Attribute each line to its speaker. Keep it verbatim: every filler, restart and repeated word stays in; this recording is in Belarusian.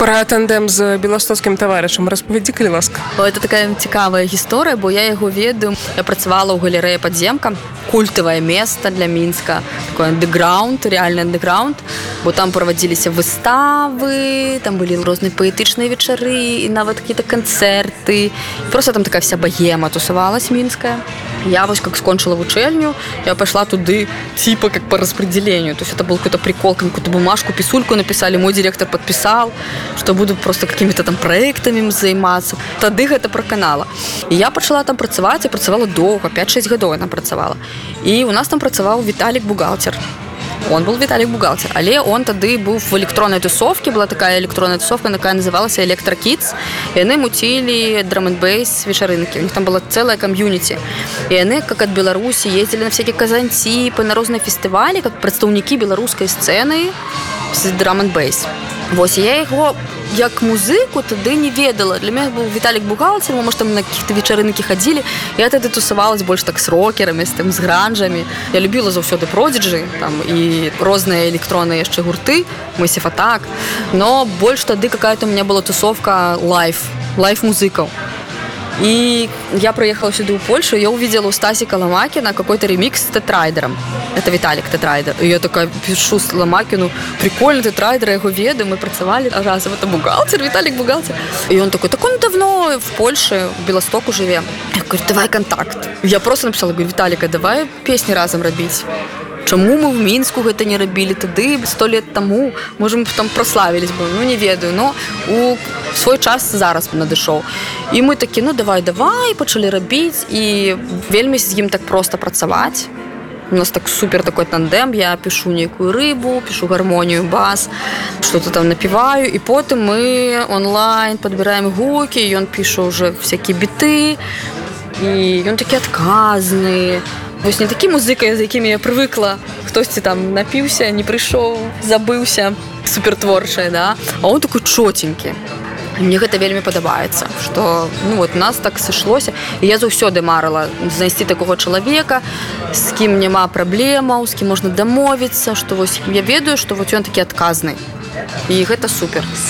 Speaker 1: Пра тандэм з беластоцкім таварышам распавядзі, калі ласка.
Speaker 2: Это такая цікавая гісторыя, бо я яго ведаю. Я працавала ў галерэі «Падземка». Культавае место для Мінска. Такой андэграунд, реальны андэграунд. Бо там правадзіліся выставы, там былі розныя паэтычныя вечары, і нават какие-то канцэрты. Просто там такая вся богема тусавалась мінская. Я вось как скончила вучэльню, я пошла туды типа как по распределению. То есть это был какой-то прикол, какую-то бумажку, писульку написали, мой директор подписал, что буду просто какими-то там проектами займацца. Тады гэта праканала. І я пачала там працаваць, я працавала доўга, пять-шесть гадоў я там працавала. І у нас там працаваў Віталік бухгалтер. Он был Виталик бухгалтер, але он тады быў в электронной тусовке, была такая электронная тусовка, якая называлася Electro Kids, і яны муцілі драм-н-бейс вечарынкі, у них там была целая комьюнити, і яны, как от Беларусі, ездили на всякие казантипы, на розныя фестивалі, как прадстаўнікі беларускай сцены з драм-н-бейс. Вось, я яго як музыку тады не ведала. Для мяне быў Віталік бухгалтер, мы, может, там на каких-то вечарынкі хадзілі. Я тады тусавалась больш так з рокерамі, з тым, з гранжамі. Я любіла заўсёды Prodigy, там, і розныя электронныя яшчэ гурты, Massive Attack. Но больш тады какая-то у меня была тусовка лайф, лайф-музыкаў. И я приехала сюда в Польшу, и я увидела у Стасика Ломакина какой-то ремикс с Тетрайдером. Это Виталик Тетрайдер. И я такая пишу с Ломакину, прикольно, Тетрайдер, я его веду, мы працевали разом, это бухгалтер, Виталик бухгалтер. И он такой, так он давно в Польше, в Белостоку живе. Я говорю, давай контакт. Я просто написала, говорю, Виталика, давай песни разом робить. Чаму мы в Мінску гэта не рабілі тады сто лет таму, можа мы там праславілись бы, ну не ведаю, но у свой час зараз надышоў. І мы такі, ну давай, давай, пачалі рабіць, і вельмі з ім так проста працаваць. У нас так супер такой тандем, я пишу нейкую рыбу, пишу гармонію, бас, что-то там напеваю, і потым мы онлайн подбираем гукі, і ён піша уже всякие биты, і ён такі адказны. Вось не такі музыка, з якімі я прывыкла, хтосьці там напіўся, не прыйшоў, забыўся, супертворчая, да? А он такой чотенькі. Мне гэта вельмі падабаецца, што ну, вот, нас так сышлося, і я заўсёды марыла знайсці такога чалавека, з кім няма праблемаў, з кім можна дамовіцца, што вось я ведаю, што вот ён такі адказны. І гэта супер.